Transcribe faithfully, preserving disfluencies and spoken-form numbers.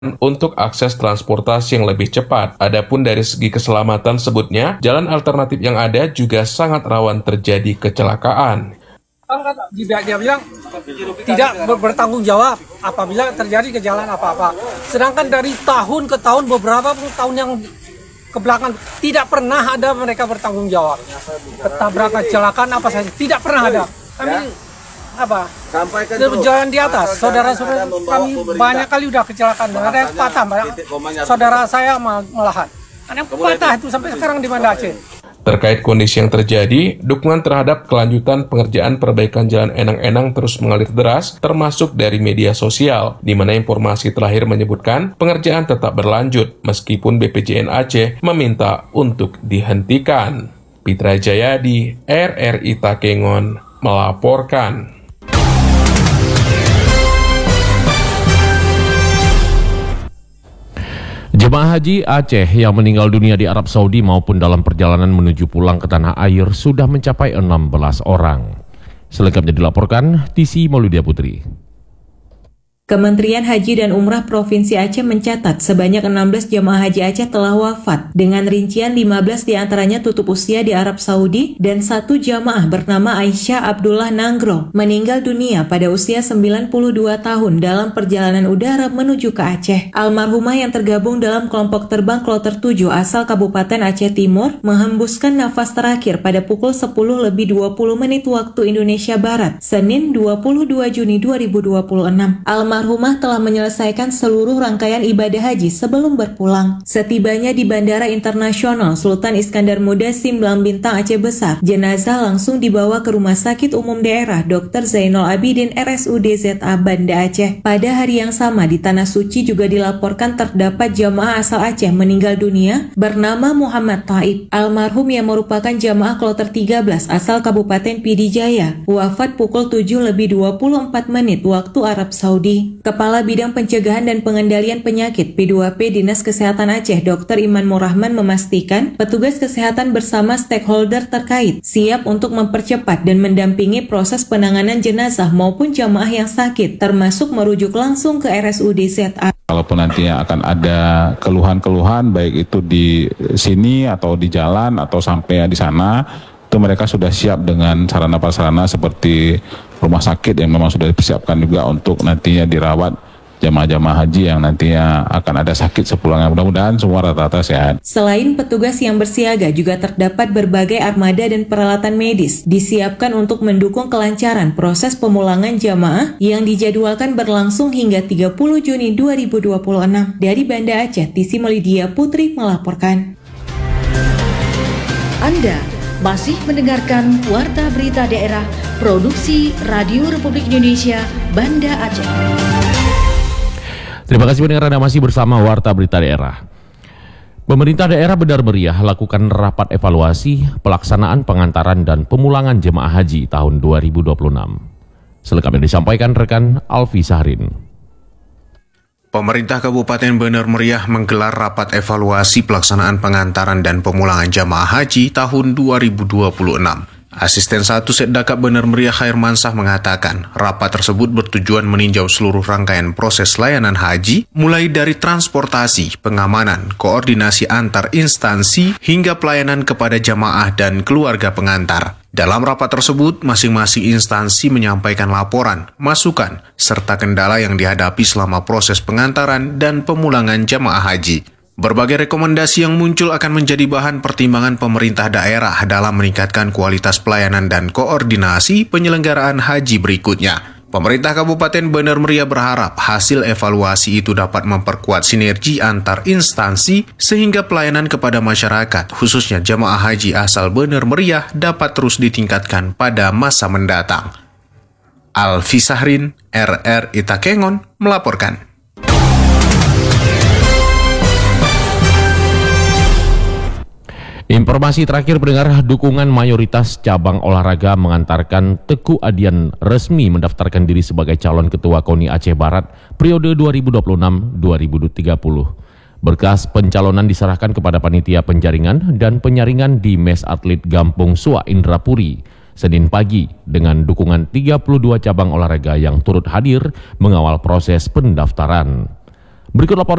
untuk akses transportasi yang lebih cepat. Adapun dari segi keselamatan sebutnya, jalan alternatif yang ada juga sangat rawan terjadi kecelakaan. Dia, dia bilang tidak bertanggung jawab apabila terjadi kejadian apa-apa. Sedangkan dari tahun ke tahun, beberapa tahun yang ke belakang tidak pernah ada mereka bertanggung jawab. Ketabrakan, kecelakaan apa saja tidak pernah ada. Kami apa? Berjalan di atas. Saudara-saudara kami banyak kali udah kecelakaan. Ada yang patah, banyak. Saudara saya malahan. Ada yang patah itu sampai sekarang di Banda Aceh. Terkait kondisi yang terjadi, dukungan terhadap kelanjutan pengerjaan perbaikan Jalan Enang-Enang terus mengalir deras, termasuk dari media sosial, di mana informasi terakhir menyebutkan pengerjaan tetap berlanjut, meskipun B P J N Aceh meminta untuk dihentikan. Pitra Jayadi, R R I Takengon, melaporkan. Jemaah haji Aceh yang meninggal dunia di Arab Saudi maupun dalam perjalanan menuju pulang ke tanah air sudah mencapai enam belas orang. Selengkapnya dilaporkan Tisi Mauludia Putri. Kementerian Haji dan Umrah Provinsi Aceh mencatat sebanyak enam belas jemaah haji Aceh telah wafat, dengan rincian lima belas diantaranya tutup usia di Arab Saudi dan satu jamaah bernama Aisyah Abdullah Nanggro meninggal dunia pada usia sembilan puluh dua tahun dalam perjalanan udara menuju ke Aceh. Almarhumah yang tergabung dalam kelompok terbang Kloter tujuh asal Kabupaten Aceh Timur menghembuskan nafas terakhir pada pukul sepuluh lebih dua puluh menit waktu Indonesia Barat, Senin dua puluh dua Juni dua ribu dua puluh enam. Almarhumah Almarhumah telah menyelesaikan seluruh rangkaian ibadah haji sebelum berpulang. Setibanya di Bandara Internasional Sultan Iskandar Muda Simblang Bintang Aceh Besar, jenazah langsung dibawa ke Rumah Sakit Umum Daerah Doktor Zainal Abidin R S U D Z A Banda Aceh. Pada hari yang sama di Tanah Suci juga dilaporkan terdapat jamaah asal Aceh meninggal dunia bernama Muhammad Taib. Almarhum yang merupakan jamaah Kloter tiga belas asal Kabupaten Pidijaya, wafat pukul tujuh lebih dua puluh empat menit waktu Arab Saudi. Kepala Bidang Pencegahan dan Pengendalian Penyakit P dua P Dinas Kesehatan Aceh Doktor Iman Murrahman memastikan petugas kesehatan bersama stakeholder terkait siap untuk mempercepat dan mendampingi proses penanganan jenazah maupun jamaah yang sakit, termasuk merujuk langsung ke R S U D Z A. Kalaupun nantinya akan ada keluhan-keluhan baik itu di sini atau di jalan atau sampai di sana, itu mereka sudah siap dengan sarana-prasarana seperti rumah sakit yang memang sudah dipersiapkan juga untuk nantinya dirawat jamaah-jamaah haji yang nantinya akan ada sakit sepulangnya. Mudah-mudahan semua rata-rata sehat. Selain petugas yang bersiaga, juga terdapat berbagai armada dan peralatan medis disiapkan untuk mendukung kelancaran proses pemulangan jamaah yang dijadwalkan berlangsung hingga tiga puluh Juni dua ribu dua puluh enam. Dari Banda Aceh, Tisi Mauludia Putri melaporkan. Anda masih mendengarkan Warta Berita Daerah Produksi Radio Republik Indonesia Banda Aceh. Terima kasih pendengar, Anda masih bersama Warta Berita Daerah. Pemerintah daerah Benar Meriah lakukan rapat evaluasi pelaksanaan pengantaran dan pemulangan jemaah haji tahun dua ribu dua puluh enam. Selengkapnya disampaikan rekan Alfi Sahrin. Pemerintah Kabupaten Benar Meriah menggelar rapat evaluasi pelaksanaan pengantaran dan pemulangan jamaah haji tahun dua ribu dua puluh enam. Asisten satu Setdakap Benar Meriah Khairmansah mengatakan, rapat tersebut bertujuan meninjau seluruh rangkaian proses layanan haji, mulai dari transportasi, pengamanan, koordinasi antar instansi, hingga pelayanan kepada jamaah dan keluarga pengantar. Dalam rapat tersebut, masing-masing instansi menyampaikan laporan, masukan, serta kendala yang dihadapi selama proses pengantaran dan pemulangan jamaah haji. Berbagai rekomendasi yang muncul akan menjadi bahan pertimbangan pemerintah daerah dalam meningkatkan kualitas pelayanan dan koordinasi penyelenggaraan haji berikutnya. Pemerintah Kabupaten Benar Meriah berharap hasil evaluasi itu dapat memperkuat sinergi antar instansi sehingga pelayanan kepada masyarakat, khususnya jamaah haji asal Benar Meriah, dapat terus ditingkatkan pada masa mendatang. Alfi Sahrin, R R I Takengon, melaporkan. Informasi terakhir pendengar, dukungan mayoritas cabang olahraga mengantarkan Teguh Adian resmi mendaftarkan diri sebagai calon ketua KONI Aceh Barat periode dua ribu dua puluh enam sampai dua ribu tiga puluh. Berkas pencalonan diserahkan kepada panitia penjaringan dan penyaringan di Mes Atlet Gampung Sua Indrapuri Senin pagi dengan dukungan tiga puluh dua cabang olahraga yang turut hadir mengawal proses pendaftaran. Berikut laporan